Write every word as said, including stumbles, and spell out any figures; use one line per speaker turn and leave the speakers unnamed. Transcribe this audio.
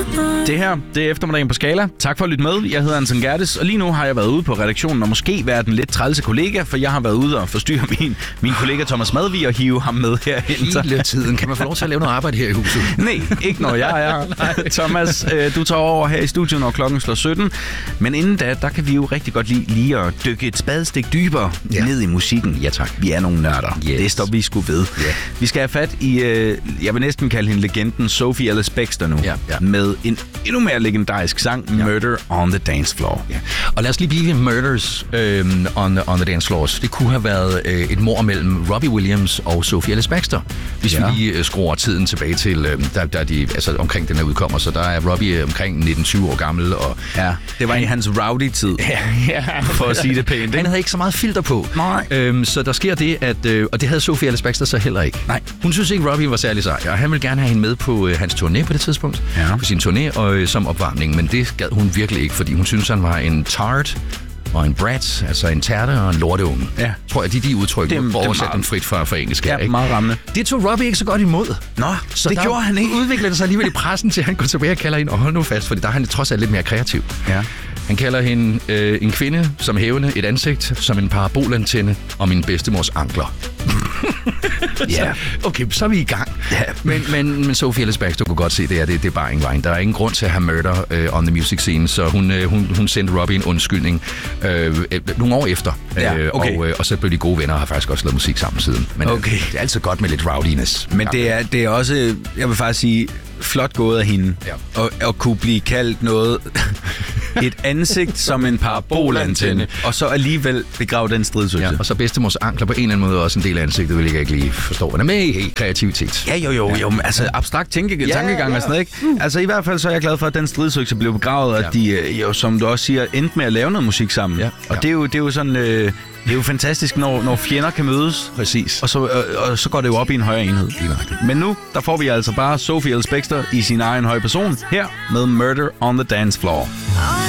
Det her, det er eftermiddagen på Skala. Tak for at lytte med. Jeg hedder Anton Gerdes, og lige nu har jeg været ude på redaktionen og måske været en lidt trælse kollega, for jeg har været ude og forstyrre min, min kollega Thomas Madvig og hive ham med herhen.
Hele tiden. Kan man få lov til at lave noget arbejde her i huset?
Nej, ikke når jeg er her. Thomas, du tager over her i studiet, når klokken slår sytten. Men inden da, der kan vi jo rigtig godt lide lige at dykke et spadestik dybere ja. ned i musikken.
Ja tak.
Vi er nogle nørder.
Yes.
Det står vi sgu ved.
Ja.
Vi skal have fat i, øh, jeg vil næsten kalde hende legenden, Sophie Ellis Bextor nu.
Ja, ja.
Med en endnu mere legendarisk sang, ja. Murder on the Dance Floor.
Ja. Og lad os lige blive ved Murders øhm, on, on the Dance Floors. Det kunne have været øh, et mord mellem Robbie Williams og Sophie Ellis Bextor, hvis ja. vi lige øh, skruer tiden tilbage til, øh, der, der de, altså omkring den her udkommer. Så der er Robbie omkring nitten tyve år gammel. Og
ja, det var han, i hans rowdy-tid,
ja, ja,
for at sige det pænt. Ikke?
Han havde ikke så meget filter på.
Nej.
Øhm, så der sker det, at, øh, og det havde Sophie Ellis Bextor så heller ikke.
Nej.
Hun synes ikke, Robbie var særlig sej, og han ville gerne have hende med på øh, hans turné på det tidspunkt.
Ja.
På sin turné og øh, som opvarmning, men det gad hun virkelig ikke, fordi hun synes, han var en tart og en brat, altså en tærte og en lorteunge.
Ja.
Tror jeg, de de udtryk,
det,
hvor oversætte
meget...
dem frit fra, fra engelsk.
Ja,
ikke?
meget rammende.
Det tog Robbie ikke så godt imod.
Nå,
så
det gjorde han ikke.
Udviklede det sig alligevel i pressen til, at han går tilbage og kalder hende, og hold nu fast, fordi der er han trods alt lidt mere kreativ.
Ja.
Han kalder hende øh, en kvinde som hævende, et ansigt som en parabolantenne og min bedstemors ankler. Ja. Okay, så er vi i gang.
Ja.
Men, men, men Sophie Ellis Bextor kunne godt se, det er, det, det er bare en vej. Der er ingen grund til at have murder uh, on the music scene, så hun, uh, hun, hun sendte Robbie en undskyldning uh, nogle år efter.
Ja, okay.
uh, og, uh, og så blev de gode venner og har faktisk også lavet musik sammen siden. Men
okay.
uh, det er altid godt med lidt rowdiness.
Men det er, det er også, jeg vil faktisk sige, flot gået af hende. Ja. Og, og kunne blive kaldt noget... et ansigt som en parabolantenne, og så alligevel begrave den stridsøgelse.
Ja, og så bedstemors ankler på en eller anden måde også en del af ansigtet, vil jeg ikke lige forstå. Men er med i kreativitet.
Ja, jo, jo, jo. Altså abstrakt tænke, ja, tankegang ja. og sådan noget, ikke? Mm. Altså i hvert fald så er jeg glad for, at den stridsøgelse blev begravet, og ja. at de, jo, som du også siger, endte med at lave noget musik sammen. Ja. Og ja. det er jo, det er jo sådan... Øh, det er jo fantastisk, når, når fjender kan mødes.
Præcis.
Og så, og, og så går det jo op i en højere enhed. Men nu, der får vi altså bare Sophie Ellis Bextor i sin egen høje person, her med Murder on the Dance Floor.